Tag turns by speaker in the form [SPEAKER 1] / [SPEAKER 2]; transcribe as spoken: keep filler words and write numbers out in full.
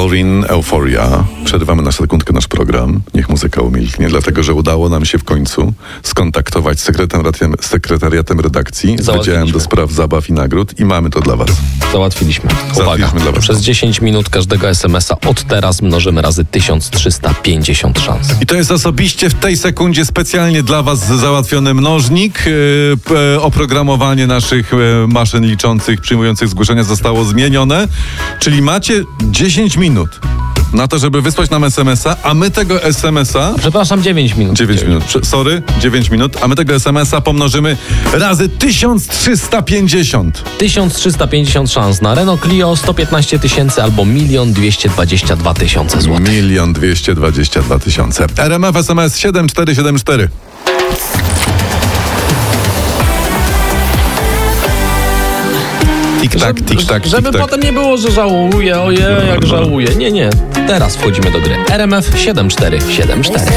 [SPEAKER 1] Maureen Euphoria. Przerywamy na sekundkę nasz program. Niech muzyka umilknie, dlatego że udało nam się w końcu skontaktować z sekretariatem, sekretariatem redakcji, z Wydziałem do Spraw Zabaw i Nagród i mamy to dla was.
[SPEAKER 2] Załatwiliśmy. Uwaga,
[SPEAKER 1] Załatwiliśmy dla was.
[SPEAKER 2] Przez dziesięć minut każdego es em es a od teraz mnożymy razy tysiąc trzysta pięćdziesiąt szans.
[SPEAKER 1] I to jest osobiście w tej sekundzie specjalnie dla was załatwiony mnożnik. Yy, oprogramowanie naszych yy, maszyn liczących, przyjmujących zgłoszenia zostało zmienione, czyli macie dziesięć minut na to, żeby wysłać nam es em es a, a my tego es em es a...
[SPEAKER 2] Przepraszam, dziewięć minut.
[SPEAKER 1] dziewięć minut. Sorry, dziewięć minut, a my tego es em es a pomnożymy razy tysiąc trzysta pięćdziesiąt.
[SPEAKER 2] tysiąc trzysta pięćdziesiąt szans na Renault Clio, sto piętnaście tysięcy albo milion dwieście dwadzieścia dwa tysiące złotych.
[SPEAKER 1] milion dwieście dwadzieścia dwa tysiące. R M F es em es siedem cztery siedem cztery. Tik-tak, tik-tak,
[SPEAKER 2] Żeby
[SPEAKER 1] tik-tak.
[SPEAKER 2] potem nie było, że żałuję, ojej, jak żałuję. Nie, nie. Teraz wchodzimy do gry. R M F siedem cztery siedem cztery.